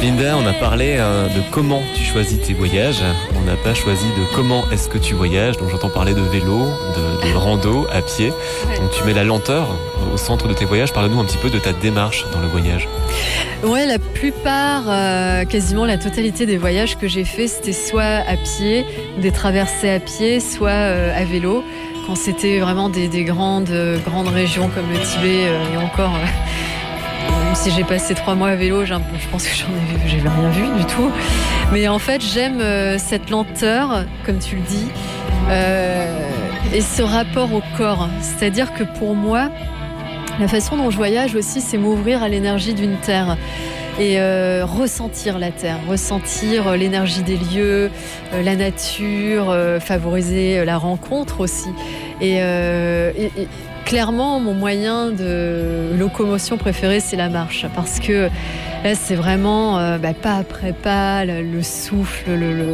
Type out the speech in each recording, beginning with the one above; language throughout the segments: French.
Linda, on a parlé de comment tu choisis tes voyages. On n'a pas choisi de comment est-ce que tu voyages. Donc j'entends parler de vélo, de rando, à pied. Donc tu mets la lenteur au centre de tes voyages. Parle-nous un petit peu de ta démarche dans le voyage. Ouais, la plupart, quasiment la totalité des voyages que j'ai faits, c'était soit à pied, des traversées à pied, soit à vélo. Quand c'était vraiment des grandes régions comme le Tibet et encore... Même si j'ai passé 3 mois à vélo, je pense que j'ai rien vu du tout. Mais en fait, j'aime cette lenteur, comme tu le dis, et ce rapport au corps. C'est-à-dire que pour moi, la façon dont je voyage aussi, c'est m'ouvrir à l'énergie d'une terre et ressentir la terre, ressentir l'énergie des lieux, la nature, favoriser la rencontre aussi. Et clairement, mon moyen de locomotion préféré, c'est la marche. Parce que là, c'est vraiment pas après pas, le souffle.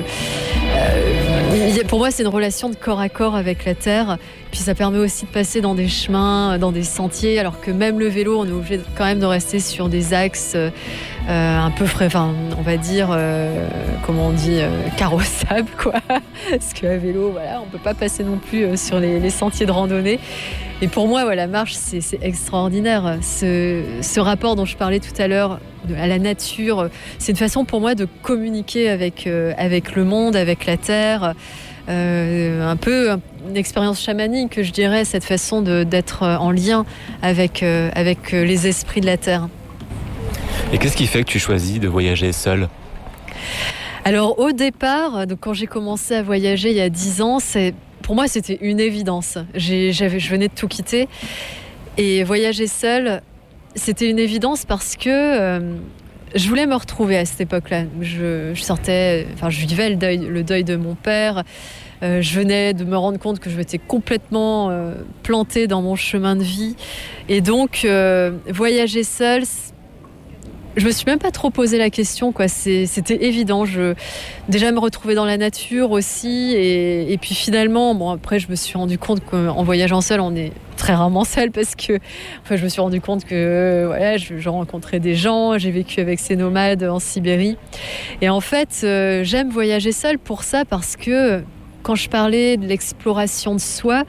Pour moi, c'est une relation de corps à corps avec la terre. Puis ça permet aussi de passer dans des chemins, dans des sentiers. Alors que même le vélo, on est obligé quand même de rester sur des axes un peu frais. Enfin, on va dire, comment on dit, carrossables, quoi. Parce qu'à vélo, voilà, on ne peut pas passer non plus sur les sentiers de randonnée. Et pour moi, la marche, c'est extraordinaire. Ce rapport dont je parlais tout à l'heure à la nature, c'est une façon pour moi de communiquer avec le monde, avec la terre. Un peu une expérience chamanique, je dirais, cette façon d'être en lien avec les esprits de la terre. Et qu'est-ce qui fait que tu choisis de voyager seule ? Alors au départ, donc quand j'ai commencé à voyager il y a 10 ans, pour moi c'était une évidence. Je venais de tout quitter et voyager seule, c'était une évidence parce que je voulais me retrouver à cette époque-là. Je vivais le deuil de mon père. Je venais de me rendre compte que je m'étais complètement plantée dans mon chemin de vie. Et donc, voyager seule, je me suis même pas trop posé la question, quoi. C'était évident. Déjà me retrouver dans la nature aussi. Et puis finalement, après, je me suis rendu compte qu'en voyageant seule, on est très rarement seul parce que je me suis rendu compte que je rencontrais des gens, j'ai vécu avec ces nomades en Sibérie. Et en fait, j'aime voyager seule pour ça parce que quand je parlais de l'exploration de soi,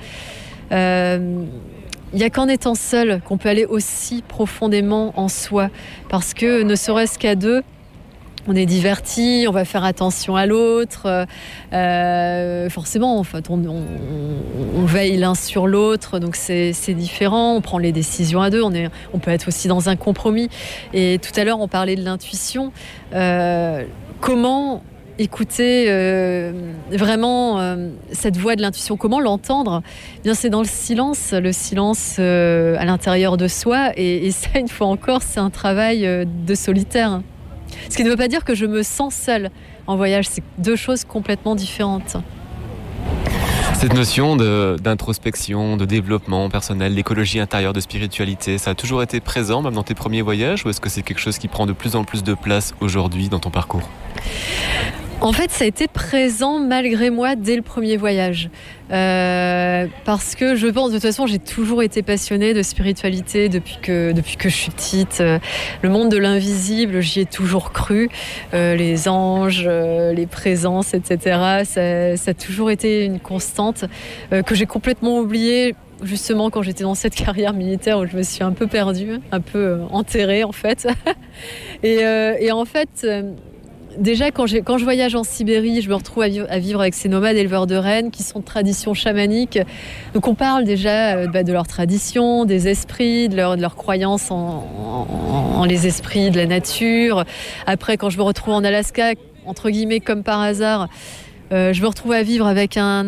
il n'y a qu'en étant seul qu'on peut aller aussi profondément en soi. Parce que ne serait-ce qu'à deux, on est divertis, on va faire attention à l'autre. Forcément, en fait, on veille l'un sur l'autre, donc c'est différent. On prend les décisions à deux. On peut être aussi dans un compromis. Et tout à l'heure, on parlait de l'intuition. Comment écouter vraiment cette voix de l'intuition, comment l'entendre ? Bien, c'est dans le silence à l'intérieur de soi. Et ça, une fois encore, c'est un travail de solitaire. Ce qui ne veut pas dire que je me sens seule en voyage, c'est 2 choses complètement différentes. Cette notion d'introspection, de développement personnel, d'écologie intérieure, de spiritualité, ça a toujours été présent même dans tes premiers voyages ou est-ce que c'est quelque chose qui prend de plus en plus de place aujourd'hui dans ton parcours ? En fait, ça a été présent malgré moi dès le premier voyage. Parce que je pense, de toute façon, j'ai toujours été passionnée de spiritualité depuis que je suis petite. Le monde de l'invisible, j'y ai toujours cru. Les anges, les présences, etc. Ça a toujours été une constante que j'ai complètement oubliée. Justement, quand j'étais dans cette carrière militaire où je me suis un peu perdue, un peu enterrée en fait. Et en fait... Déjà, quand je voyage en Sibérie, je me retrouve à vivre avec ces nomades éleveurs de rennes qui sont de tradition chamanique. Donc on parle déjà de leur tradition, des esprits, de leur croyance en les esprits de la nature. Après, quand je me retrouve en Alaska, entre guillemets comme par hasard, je me retrouve à vivre avec un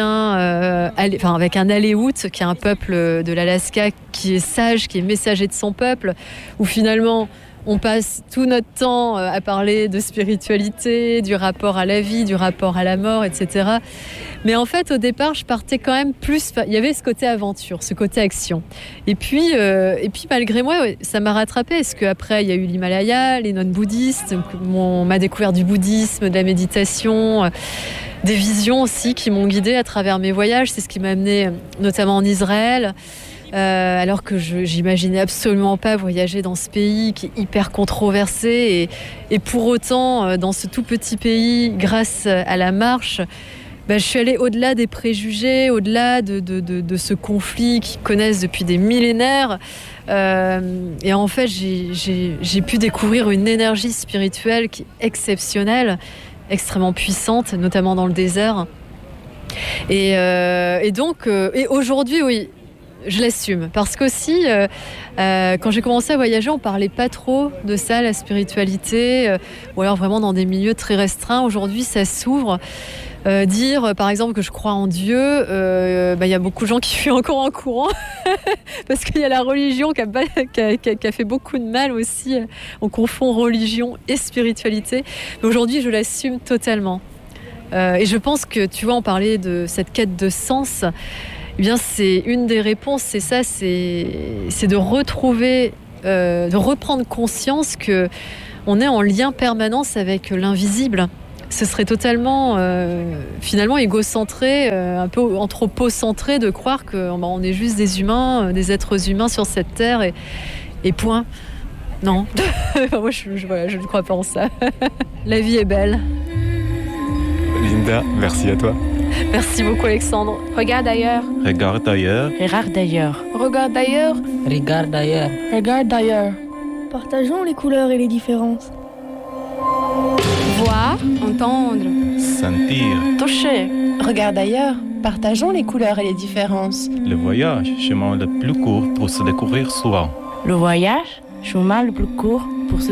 avec un Aléoute, qui est un peuple de l'Alaska qui est sage, qui est messager de son peuple, où finalement... On passe tout notre temps à parler de spiritualité, du rapport à la vie, du rapport à la mort, etc. Mais en fait, au départ, je partais quand même plus... Il y avait ce côté aventure, ce côté action. Et puis malgré moi, ça m'a rattrapée. Parce qu'après, il y a eu l'Himalaya, les nonnes bouddhistes, ma découverte du bouddhisme, de la méditation... Des visions aussi qui m'ont guidée à travers mes voyages. C'est ce qui m'a amenée notamment en Israël. alors que j'imaginais absolument pas voyager dans ce pays qui est hyper controversé. Et pour autant, dans ce tout petit pays, grâce à la marche, je suis allée au-delà des préjugés, au-delà de ce conflit qu'ils connaissent depuis des millénaires. Et en fait, j'ai pu découvrir une énergie spirituelle qui est exceptionnelle, extrêmement puissante, notamment dans le désert. Et donc, aujourd'hui, oui, je l'assume. Parce qu'aussi, quand j'ai commencé à voyager, on parlait pas trop de ça, la spiritualité, ou alors vraiment dans des milieux très restreints. Aujourd'hui, ça s'ouvre. Dire par exemple que je crois en Dieu, y a beaucoup de gens qui fuient encore en courant parce qu'il y a la religion qui a fait beaucoup de mal aussi. On confond religion et spiritualité. Mais aujourd'hui, je l'assume totalement. Et je pense que, tu vois, on parlait de cette quête de sens. Eh bien, c'est une des réponses, c'est ça, c'est de retrouver, de reprendre conscience que on est en lien permanence avec l'invisible. Ce serait totalement, finalement, égocentré, un peu anthropocentré de croire qu'on est juste des humains, des êtres humains sur cette terre et point. Non, moi je ne crois pas en ça. La vie est belle. Linda, merci à toi. Merci beaucoup Alexandre. Regarde ailleurs. Regarde ailleurs. Regarde ailleurs. Regarde ailleurs. Regarde ailleurs. Regarde ailleurs. Partageons les couleurs et les différences. Voir, entendre, Sentir. Toucher. Regarde ailleurs. Partageons les couleurs et les différences. Le voyage, chemin le plus court pour se découvrir soi. Le voyage, chemin le plus court pour se